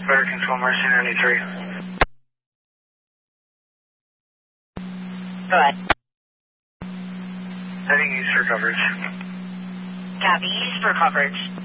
Better control Mercy 93. Go ahead. Heading east for coverage. Copy, east for coverage.